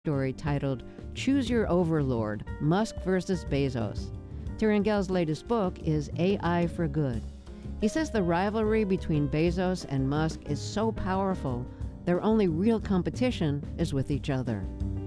Story titled Choose Your Overlord, Musk versus Bezos. Tirangel's latest book is AI for Good. He says the rivalry between Bezos and Musk is so powerful, their only real competition is with each other.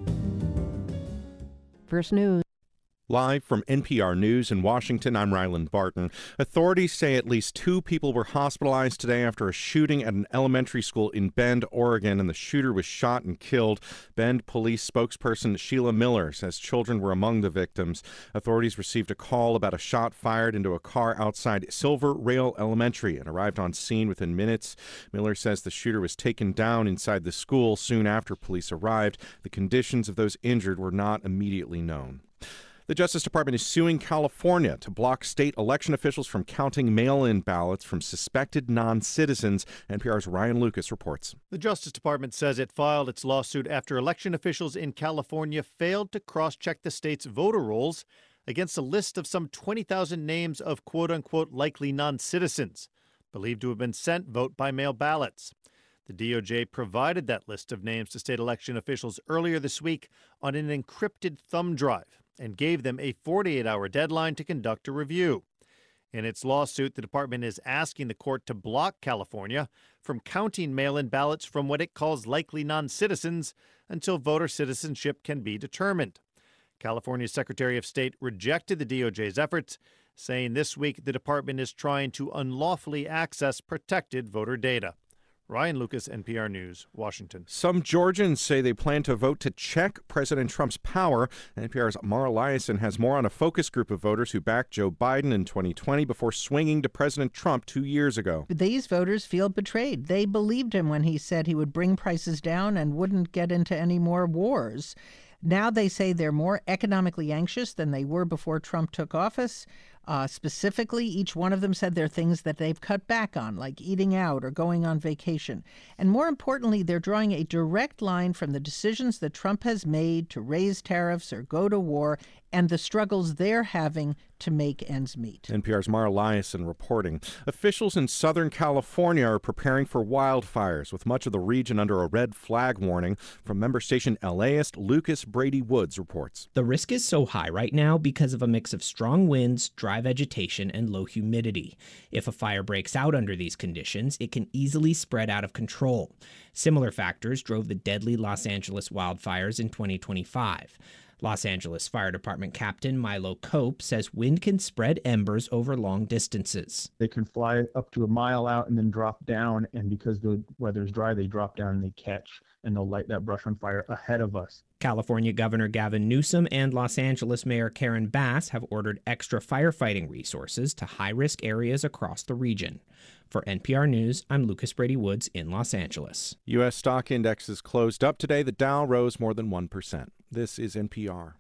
First News. Live from NPR News in Washington, I'm Ryland Barton. Authorities say at least 2 people were hospitalized today after a shooting at an elementary school in Bend, Oregon, and the shooter was shot and killed. Bend police spokesperson Sheila Miller says children were among the victims. Authorities received a call about a shot fired into a car outside Silver Rail Elementary and arrived on scene within minutes. Miller says the shooter was taken down inside the school soon after police arrived. The conditions of those injured were not immediately known. The Justice Department is suing California to block state election officials from counting mail-in ballots from suspected non-citizens. NPR's Ryan Lucas reports. The Justice Department says it filed its lawsuit after election officials in California failed to cross-check the state's voter rolls against a list of some 20,000 names of quote-unquote likely non-citizens, believed to have been sent vote-by-mail ballots. The DOJ provided that list of names to state election officials earlier this week on an encrypted thumb drive and gave them a 48-hour deadline to conduct a review. In its lawsuit, the department is asking the court to block California from counting mail-in ballots from what it calls likely non-citizens until voter citizenship can be determined. California's Secretary of State rejected the DOJ's efforts, saying this week the department is trying to unlawfully access protected voter data. Ryan Lucas, NPR News, Washington. Some Georgians say they plan to vote to check President Trump's power. NPR's Mara Liasson has more on a focus group of voters who backed Joe Biden in 2020 before swinging to President Trump 2 years ago. These voters feel betrayed. They believed him when he said he would bring prices down and wouldn't get into any more wars. Now they say they're more economically anxious than they were before Trump took office. Specifically, each one of them said there are things that they've cut back on, like eating out or going on vacation. And more importantly, they're drawing a direct line from the decisions that Trump has made to raise tariffs or go to war and the struggles they're having to make ends meet. NPR's Mara Liasson reporting. Officials in Southern California are preparing for wildfires, with much of the region under a red flag warning. From member station LAist, Lucas Brady Woods reports. The risk is so high right now because of a mix of strong winds, dry vegetation, and low humidity. If a fire breaks out under these conditions, it can easily spread out of control. Similar factors drove the deadly Los Angeles wildfires in 2025. Los Angeles Fire Department Captain Milo Cope says wind can spread embers over long distances. They can fly up to a mile out and then drop down, and because the weather's dry, they drop down and they catch, and they'll light that brush on fire ahead of us. California Governor Gavin Newsom and Los Angeles Mayor Karen Bass have ordered extra firefighting resources to high-risk areas across the region. For NPR News, I'm Lucas Brady Woods in Los Angeles. U.S. stock indexes closed up today. The Dow rose more than 1%. This is NPR.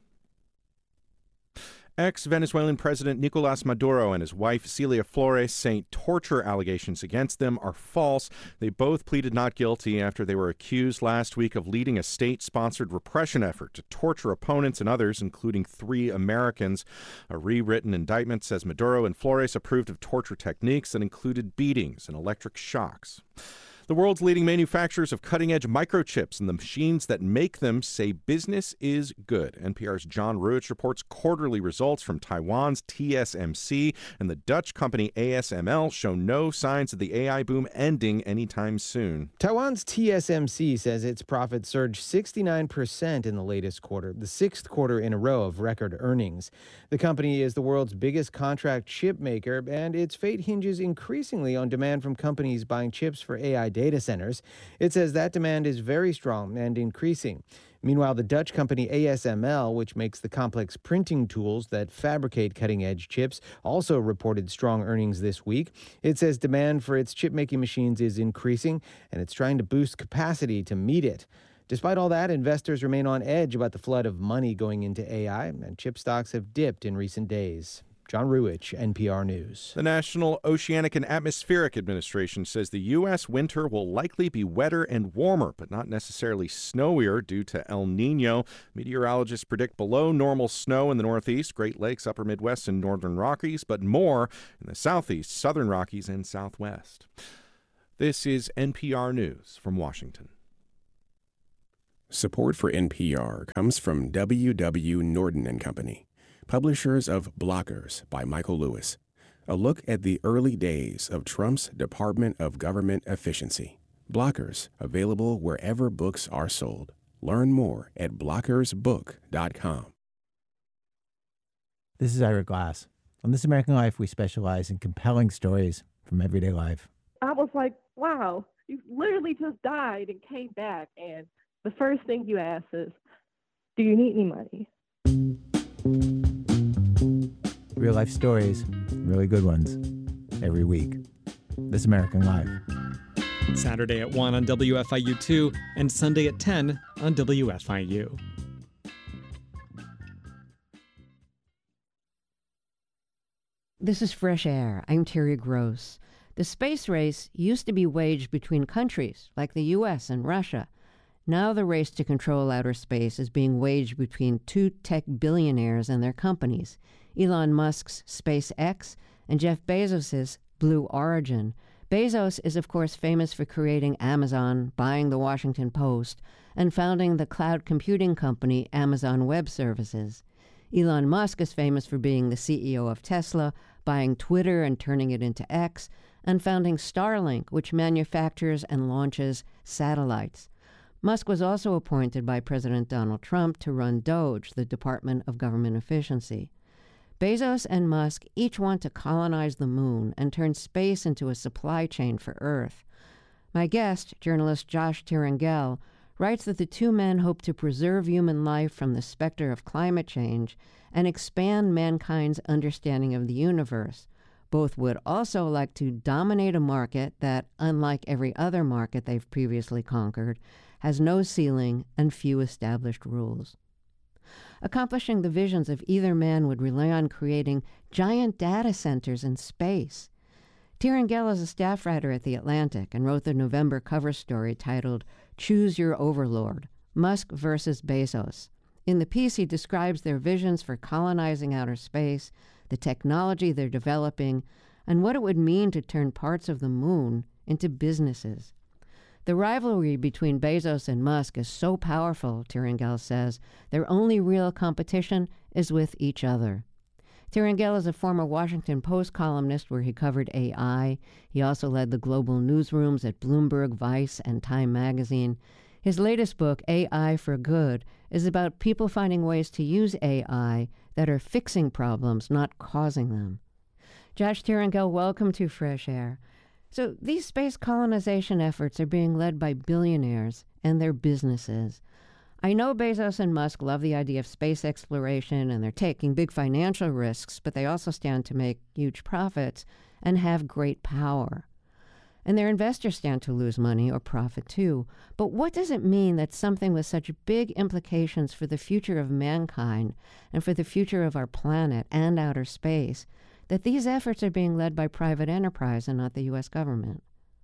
Ex-Venezuelan President Nicolás Maduro and his wife Celia Flores say torture allegations against them are false. They both pleaded not guilty after they were accused last week of leading a state-sponsored repression effort to torture opponents and others, including 3 Americans. A rewritten indictment says Maduro and Flores approved of torture techniques that included beatings and electric shocks. The world's leading manufacturers of cutting-edge microchips and the machines that make them say business is good. NPR's John Ruich reports quarterly results from Taiwan's TSMC and the Dutch company ASML show no signs of the AI boom ending anytime soon. Taiwan's TSMC says its profits surged 69% in the latest quarter, the 6th quarter in a row of record earnings. The company is the world's biggest contract chip maker, and its fate hinges increasingly on demand from companies buying chips for AI data centers. It says that demand is very strong and increasing. Meanwhile, the Dutch company ASML, which makes the complex printing tools that fabricate cutting-edge chips, also reported strong earnings this week. It says demand for its chip-making machines is increasing, and it's trying to boost capacity to meet it. Despite all that, investors remain on edge about the flood of money going into AI, and chip stocks have dipped in recent days. John Ruich, NPR News. The National Oceanic and Atmospheric Administration says the U.S. winter will likely be wetter and warmer, but not necessarily snowier due to El Nino. Meteorologists predict below normal snow in the Northeast, Great Lakes, Upper Midwest, and Northern Rockies, but more in the Southeast, Southern Rockies, and Southwest. This is NPR News from Washington. Support for NPR comes from W.W. Norton and Company, publishers of Blockers by Michael Lewis, a look at the early days of Trump's Department of Government Efficiency. Blockers, available wherever books are sold. Learn more at blockersbook.com. This is Ira Glass. On This American Life, we specialize in compelling stories from everyday life. I was like, wow, you literally just died and came back, and the first thing you ask is, do you need any money? Real life stories, really good ones, every week. This American Life. Saturday at 1 on WFIU2 and Sunday at 10 on WFIU. This is Fresh Air. I'm Terry Gross. The space race used to be waged between countries like the U.S. and Russia. Now the race to control outer space is being waged between two tech billionaires and their companies, Elon Musk's SpaceX and Jeff Bezos's Blue Origin. Bezos is, of course, famous for creating Amazon, buying the Washington Post, and founding the cloud computing company Amazon Web Services. Elon Musk is famous for being the CEO of Tesla, buying Twitter and turning it into X, and founding Starlink, which manufactures and launches satellites. Musk was also appointed by President Donald Trump to run DOGE, the Department of Government Efficiency. Bezos and Musk each want to colonize the moon and turn space into a supply chain for Earth. My guest, journalist Josh Tirangel, writes that the two men hope to preserve human life from the specter of climate change and expand mankind's understanding of the universe. Both would also like to dominate a market that, unlike every other market they've previously conquered, has no ceiling and few established rules. Accomplishing the visions of either man would rely on creating giant data centers in space. Tirangel is a staff writer at The Atlantic and wrote the November cover story titled Choose Your Overlord, Musk versus Bezos. In the piece, he describes their visions for colonizing outer space, the technology they're developing, and what it would mean to turn parts of the moon into businesses. The rivalry between Bezos and Musk is so powerful, Tirangel says, their only real competition is with each other. Tirangel is a former Washington Post columnist where he covered AI. He also led the global newsrooms at Bloomberg, Vice, and Time magazine. His latest book, AI for Good, is about people finding ways to use AI that are fixing problems, not causing them. Josh Tirangel, welcome to Fresh Air. So these space colonization efforts are being led by billionaires and their businesses. I know Bezos and Musk love the idea of space exploration and they're taking big financial risks, but they also stand to make huge profits and have great power. And their investors stand to lose money or profit too. But what does it mean that something with such big implications for the future of mankind and for the future of our planet and outer space, that these efforts are being led by private enterprise and not the U.S. government?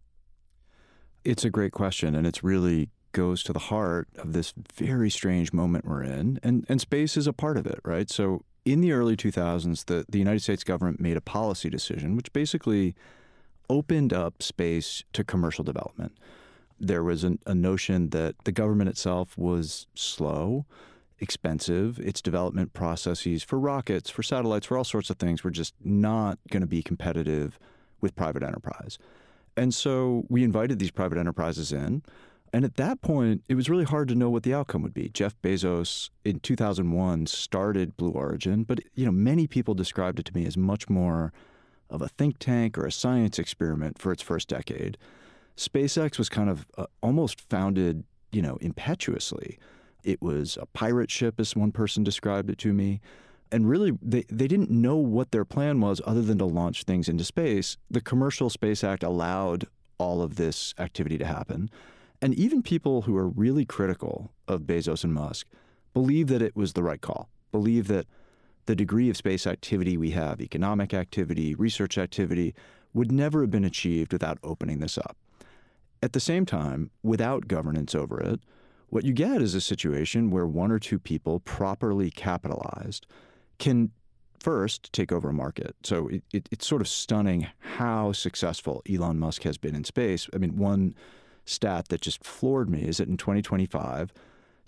It's a great question, and it's really goes to the heart of this very strange moment we're in, and space is a part of it, right? So in the early 2000s, the United States government made a policy decision which basically opened up space to commercial development. There was a notion that the government itself was slow, expensive. Its development processes for rockets, for satellites, for all sorts of things were just not going to be competitive with private enterprise. And so we invited these private enterprises in. And at that point, it was really hard to know what the outcome would be. Jeff Bezos in 2001 started Blue Origin, but many people described it to me as much more of a think tank or a science experiment for its first decade. SpaceX was kind of almost founded, impetuously. It was a pirate ship, as one person described it to me. And really, they didn't know what their plan was other than to launch things into space. The Commercial Space Act allowed all of this activity to happen. And even people who are really critical of Bezos and Musk believe that it was the right call, believe that the degree of space activity we have, economic activity, research activity, would never have been achieved without opening this up. At the same time, without governance over it, what you get is a situation where one or two people properly capitalized can first take over a market. So it's sort of stunning how successful Elon Musk has been in space. I mean, one stat that just floored me is that in 2025,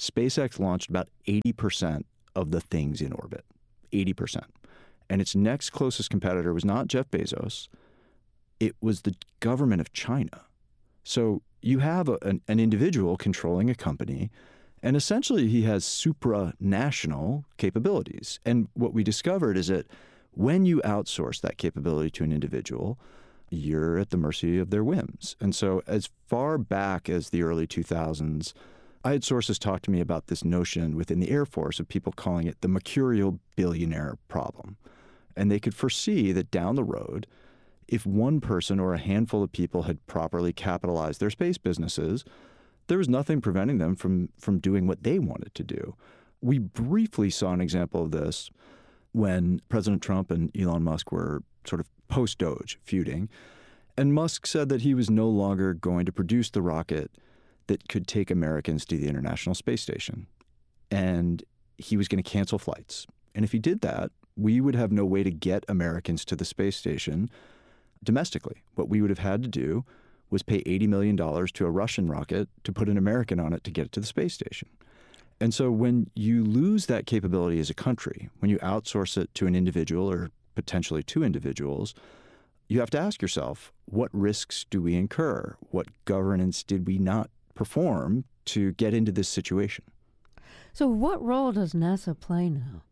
SpaceX launched about 80% of the things in orbit, 80%. And its next closest competitor was not Jeff Bezos. It was the government of China. So you have an individual controlling a company, and essentially he has supranational capabilities. And what we discovered is that when you outsource that capability to an individual, you're at the mercy of their whims. And so as far back as the early 2000s, I had sources talk to me about this notion within the Air Force of people calling it the mercurial billionaire problem. And they could foresee that down the road, if one person or a handful of people had properly capitalized their space businesses, there was nothing preventing them from doing what they wanted to do. We briefly saw an example of this when President Trump and Elon Musk were sort of post-Doge feuding. And Musk said that he was no longer going to produce the rocket that could take Americans to the International Space Station. And he was going to cancel flights. And if he did that, we would have no way to get Americans to the space station domestically. What we would have had to do was pay $80 million to a Russian rocket to put an American on it to get it to the space station. And so when you lose that capability as a country, when you outsource it to an individual or potentially two individuals, you have to ask yourself, what risks do we incur? What governance did we not perform to get into this situation? So what role does NASA play now?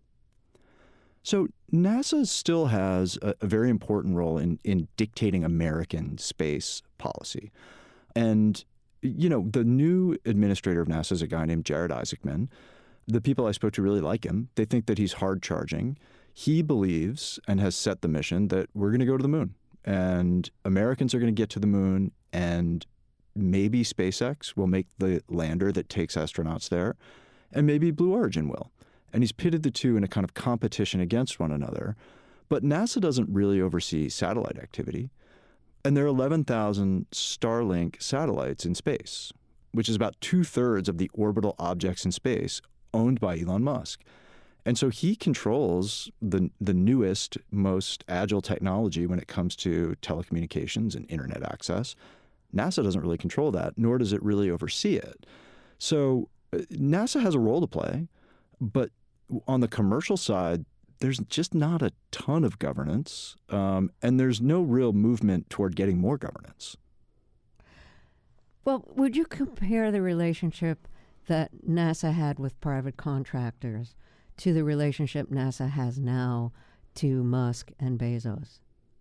So NASA still has a very important role in dictating American space policy. And, you know, the new administrator of NASA is a guy named Jared Isaacman. The people I spoke to really like him. They think that he's hard-charging. He believes and has set the mission that we're going to go to the moon. And Americans are going to get to the moon, and maybe SpaceX will make the lander that takes astronauts there, and maybe Blue Origin will. And he's pitted the two in a kind of competition against one another. But NASA doesn't really oversee satellite activity. And there are 11,000 Starlink satellites in space, which is about 2/3 of the orbital objects in space owned by Elon Musk. And so he controls the newest, most agile technology when it comes to telecommunications and internet access. NASA doesn't really control that, nor does it really oversee it. So NASA has a role to play, but on the commercial side, there's just not a ton of governance, and there's no real movement toward getting more governance. Well, would you compare the relationship that NASA had with private contractors to the relationship NASA has now to Musk and Bezos?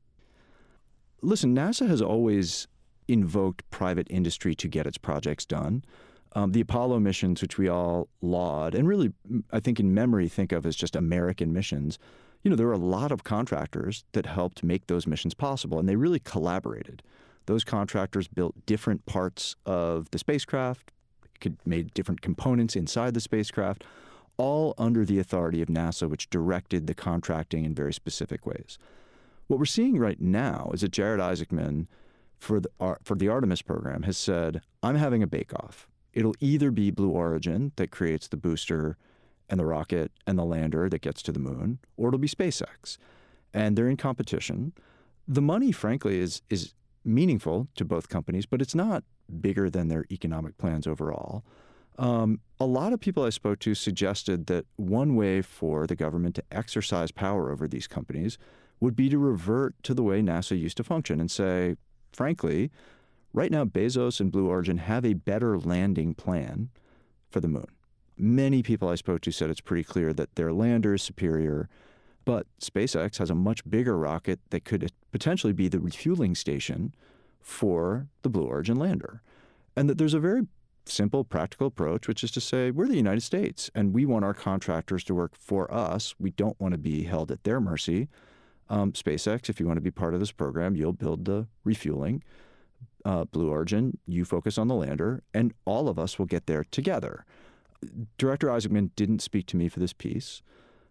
Listen, NASA has always invoked private industry to get its projects done. The Apollo missions, which we all laud, and really, I think in memory, think of as just American missions, you know, there were a lot of contractors that helped make those missions possible, and they really collaborated. Those contractors built different parts of the spacecraft, made different components inside the spacecraft, all under the authority of NASA, which directed the contracting in very specific ways. What we're seeing right now is that Jared Isaacman, for the Artemis program, has said, I'm having a bake-off. It'll either be Blue Origin that creates the booster and the rocket and the lander that gets to the moon, or it'll be SpaceX. And they're in competition. The money, frankly, is meaningful to both companies, but it's not bigger than their economic plans overall. A lot of people I spoke to suggested that one way for the government to exercise power over these companies would be to revert to the way NASA used to function and say, frankly, right now, Bezos and Blue Origin have a better landing plan for the moon. Many people I spoke to said it's pretty clear that their lander is superior, but SpaceX has a much bigger rocket that could potentially be the refueling station for the Blue Origin lander. And that there's a very simple, practical approach, which is to say, we're the United States, and we want our contractors to work for us. We don't want to be held at their mercy. SpaceX, if you want to be part of this program, you'll build the refueling. Blue Origin, you focus on the lander, and all of us will get there together. Director Isaacman didn't speak to me for this piece.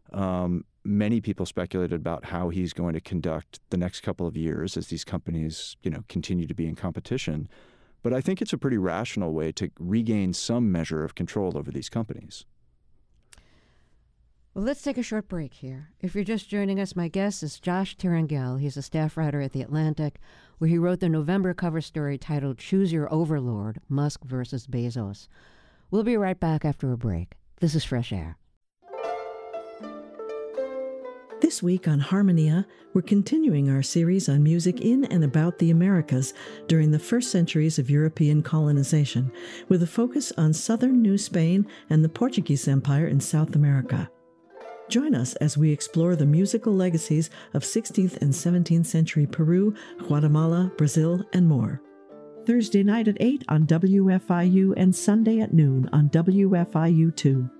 Many people speculated about how he's going to conduct the next couple of years as these companies, continue to be in competition. But I think it's a pretty rational way to regain some measure of control over these companies. Well, let's take a short break here. If you're just joining us, my guest is Josh Tirangel. He's a staff writer at The Atlantic, where he wrote the November cover story titled Choose Your Overlord, Musk versus Bezos. We'll be right back after a break. This is Fresh Air. This week on Harmonia, we're continuing our series on music in and about the Americas during the first centuries of European colonization, with a focus on southern New Spain and the Portuguese Empire in South America. Join us as we explore the musical legacies of 16th and 17th century Peru, Guatemala, Brazil, and more. Thursday night at 8 on WFIU and Sunday at noon on WFIU2.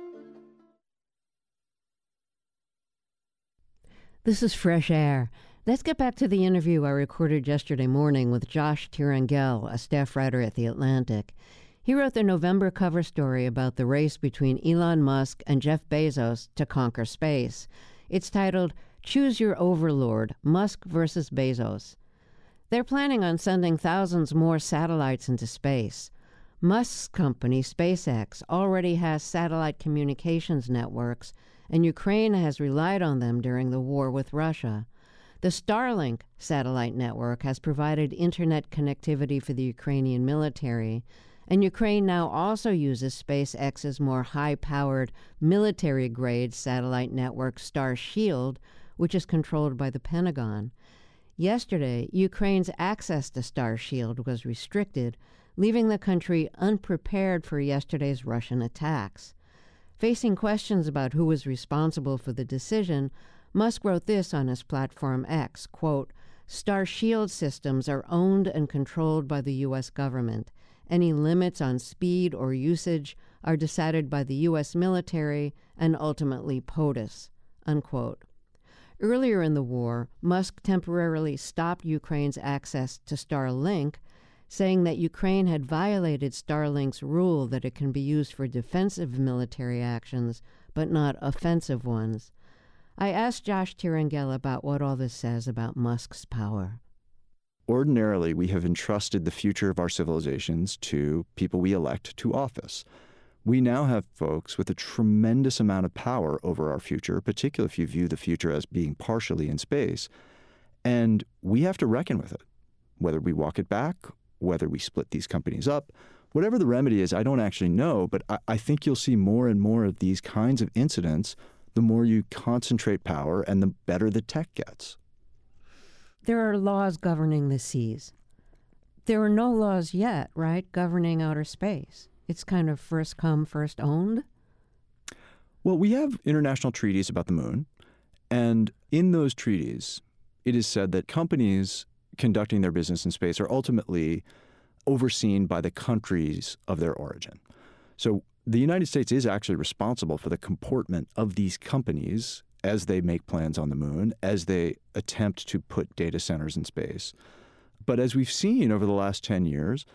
This is Fresh Air. Let's get back to the interview I recorded yesterday morning with Josh Tirangel, a staff writer at The Atlantic. He wrote the November cover story about the race between Elon Musk and Jeff Bezos to conquer space. It's titled, Choose Your Overlord, Musk versus Bezos. They're planning on sending thousands more satellites into space. Musk's company, SpaceX, already has satellite communications networks, and Ukraine has relied on them during the war with Russia. The Starlink satellite network has provided internet connectivity for the Ukrainian military, and Ukraine now also uses SpaceX's more high-powered, military-grade satellite network Starshield, which is controlled by the Pentagon. Yesterday, Ukraine's access to Starshield was restricted, leaving the country unprepared for yesterday's Russian attacks. Facing questions about who was responsible for the decision, Musk wrote this on his platform X, quote, Starshield systems are owned and controlled by the U.S. government. Any limits on speed or usage are decided by the U.S. military and ultimately POTUS, unquote. Earlier in the war, Musk temporarily stopped Ukraine's access to Starlink, saying that Ukraine had violated Starlink's rule that it can be used for defensive military actions, but not offensive ones. I asked Josh Tirangel about what all this says about Musk's power. Ordinarily, we have entrusted the future of our civilizations to people we elect to office. We now have folks with a tremendous amount of power over our future, particularly if you view the future as being partially in space, and we have to reckon with it, whether we walk it back, whether we split these companies up. Whatever the remedy is, I don't actually know, but I think you'll see more and more of these kinds of incidents the more you concentrate power and the better the tech gets. There are laws governing the seas. There are no laws yet, right, governing outer space. It's kind of first come, first owned? Well, we have international treaties about the moon, and in those treaties, it is said that companies conducting their business in space are ultimately overseen by the countries of their origin. So the United States is actually responsible for the comportment of these companies as they make plans on the moon, as they attempt to put data centers in space. But as we've seen over the last 10 years,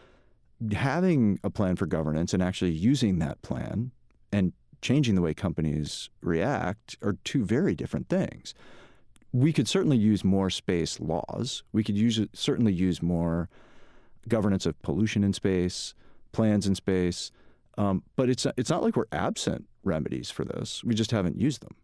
having a plan for governance and actually using that plan and changing the way companies react are two very different things. We could certainly use more space laws. We could certainly use more governance of pollution in space, plans in space. But it's not like we're absent remedies for this. We just haven't used them.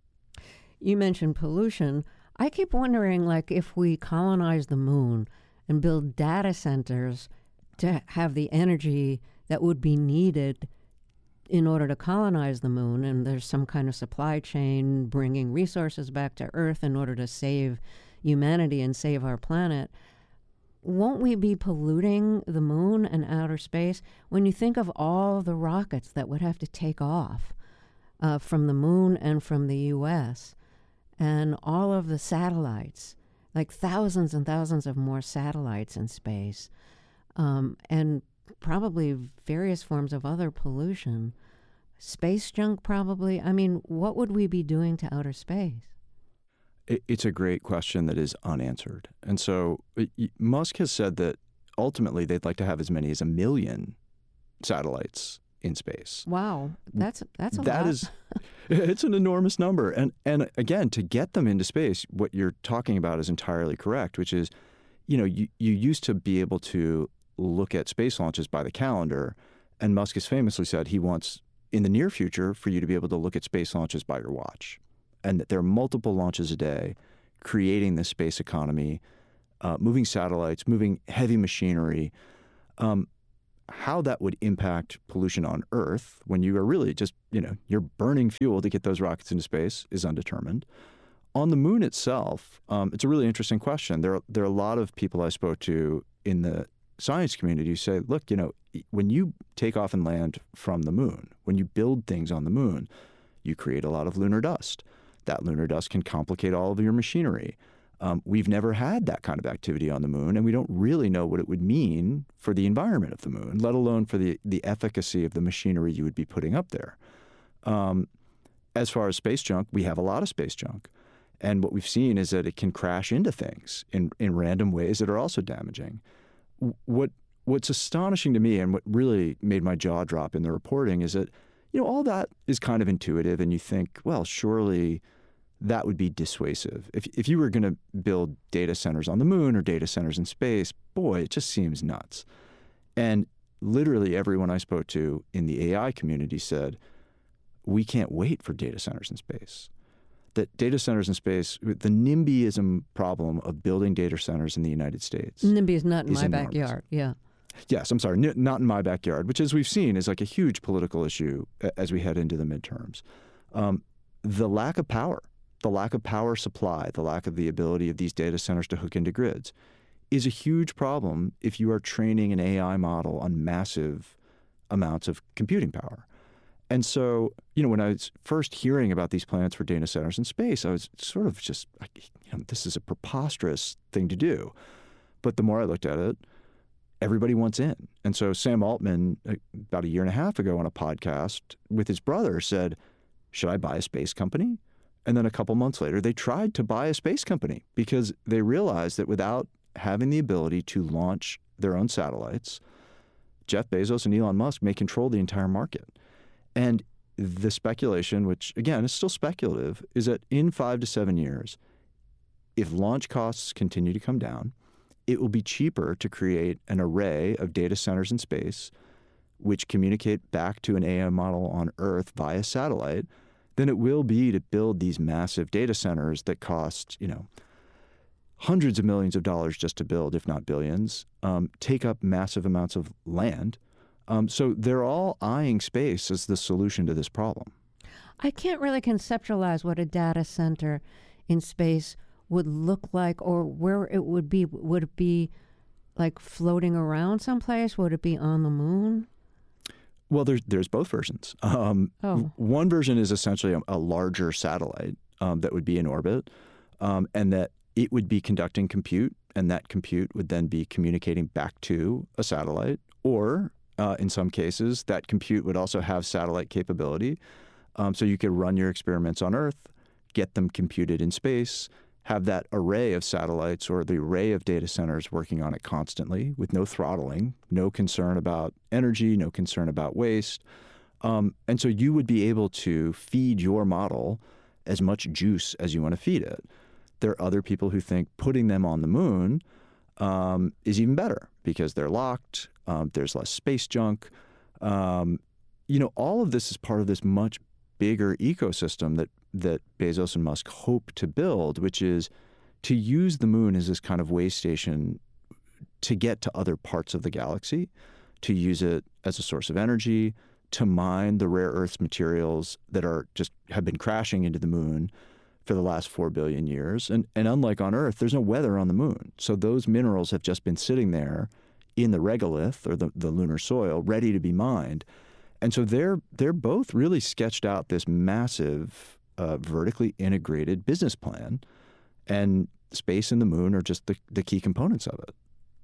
You mentioned pollution. I keep wondering, like, if we colonize the moon and build data centers to have the energy that would be needed in order to colonize the moon, and there's some kind of supply chain bringing resources back to Earth in order to save humanity and save our planet, won't we be polluting the moon and outer space? When you think of all the rockets that would have to take off from the moon and from the U.S., and all of the satellites, like thousands and thousands of more satellites in space, and probably various forms of other pollution, space junk probably. I mean, what would we be doing to outer space? It's a great question that is unanswered. And so Musk has said that ultimately they'd like to have as many as 1 million satellites in space. Wow, that's a lot. That is, it's an enormous number. And again, to get them into space, what you're talking about is entirely correct, which is, you used to be able to look at space launches by the calendar, and Musk has famously said he wants, in the near future, for you to be able to look at space launches by your watch, and that there are multiple launches a day, creating this space economy, moving satellites, moving heavy machinery. how that would impact pollution on Earth when you are really just, you're burning fuel to get those rockets into space is undetermined. On the moon itself, it's a really interesting question. There are a lot of people I spoke to in the science community who say, look, when you take off and land from the moon, when you build things on the moon, you create a lot of lunar dust. That lunar dust can complicate all of your machinery. We've never had that kind of activity on the moon, and we don't really know what it would mean for the environment of the moon, let alone for the efficacy of the machinery you would be putting up there. As far as space junk, we have a lot of space junk. And what we've seen is that it can crash into things in random ways that are also damaging. What's astonishing to me and what really made my jaw drop in the reporting is that, all that is kind of intuitive, and you think, well, surely that would be dissuasive. If you were going to build data centers on the moon or data centers in space, boy, it just seems nuts. And literally everyone I spoke to in the AI community said, we can't wait for data centers in space. That data centers in space, the NIMBYism problem of building data centers in the United States. NIMBY is not in my enormous. backyard, yeah. Yes, I'm sorry, not in my backyard, which as we've seen is like a huge political issue as we head into the midterms. The lack of power supply, the lack of the ability of these data centers to hook into grids is a huge problem if you are training an AI model on massive amounts of computing power. And so, when I was first hearing about these plans for data centers in space, I was sort of just, this is a preposterous thing to do. But the more I looked at it, everybody wants in. And so Sam Altman, about a year and a half ago on a podcast with his brother, said, should I buy a space company? And then a couple months later, they tried to buy a space company because they realized that without having the ability to launch their own satellites, Jeff Bezos and Elon Musk may control the entire market. And the speculation, which again is still speculative, is that in 5 to 7 years, if launch costs continue to come down, it will be cheaper to create an array of data centers in space which communicate back to an AI model on Earth via satellite than it will be to build these massive data centers that cost, hundreds of millions of dollars just to build, if not billions, take up massive amounts of land. So they're all eyeing space as the solution to this problem. I can't really conceptualize what a data center in space would look like or where it would be. Would it be like floating around someplace? Would it be on the moon? Well, there's both versions. One version is essentially a larger satellite that would be in orbit, and that it would be conducting compute, and that compute would then be communicating back to a satellite, or in some cases, that compute would also have satellite capability. So you could run your experiments on Earth, get them computed in space, have that array of satellites or the array of data centers working on it constantly with no throttling, no concern about energy, no concern about waste. And so you would be able to feed your model as much juice as you want to feed it. There are other people who think putting them on the moon is even better because they're locked, there's less space junk. All of this is part of this much bigger ecosystem that Bezos and Musk hope to build, which is to use the moon as this kind of way station to get to other parts of the galaxy, to use it as a source of energy, to mine the rare earths materials that have been crashing into the moon for the last 4 billion years. And unlike on Earth, there's no weather on the moon. So those minerals have just been sitting there in the regolith, or the lunar soil, ready to be mined. And so they're both really sketched out this massive vertically integrated business plan, and space and the moon are just the key components of it.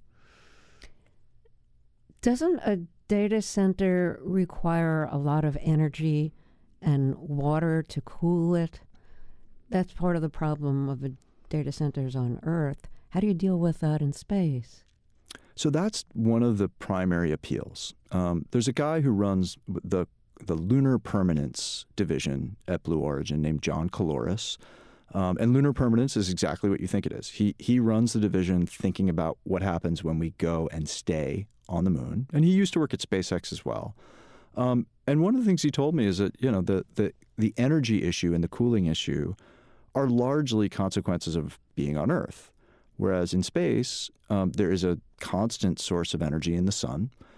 Doesn't a data center require a lot of energy and water to cool it? That's part of the problem of the data centers on Earth. How do you deal with that in space? So that's one of the primary appeals. There's a guy who runs the Lunar Permanence division at Blue Origin named John Caloris. And Lunar Permanence is exactly what you think it is. He runs the division thinking about what happens when we go and stay on the moon. And he used to work at SpaceX as well. And one of the things he told me is that, the energy issue and the cooling issue are largely consequences of being on Earth. Whereas in space, there is a constant source of energy in the sun.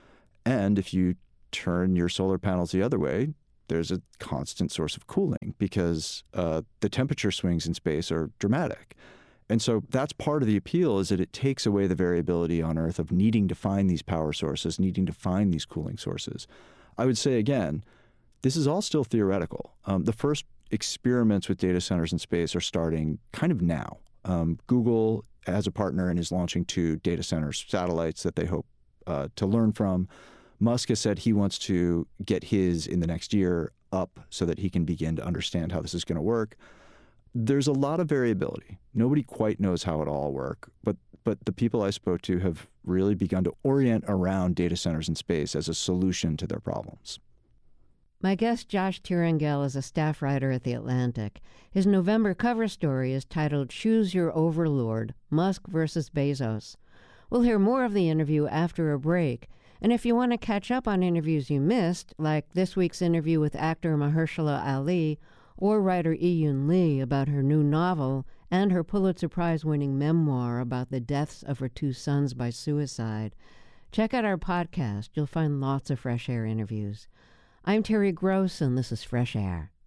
And if you turn your solar panels the other way, there's a constant source of cooling because the temperature swings in space are dramatic. And so that's part of the appeal, is that it takes away the variability on Earth of needing to find these power sources, needing to find these cooling sources. I would say, again, this is all still theoretical. The first experiments with data centers in space are starting kind of now. Google has a partner and is launching 2 data center satellites that they hope to learn from. Musk has said he wants to get his in the next year up so that he can begin to understand how this is going to work. There's a lot of variability. Nobody quite knows how it all works, but the people I spoke to have really begun to orient around data centers in space as a solution to their problems. My guest, Josh Tirangel, is a staff writer at The Atlantic. His November cover story is titled Choose Your Overlord, Musk versus Bezos. We'll hear more of the interview after a break. And if you want to catch up on interviews you missed, like this week's interview with actor Mahershala Ali or writer Iyun Lee about her new novel and her Pulitzer Prize-winning memoir about the deaths of her 2 sons by suicide, check out our podcast. You'll find lots of Fresh Air interviews. I'm Terry Gross, and this is Fresh Air.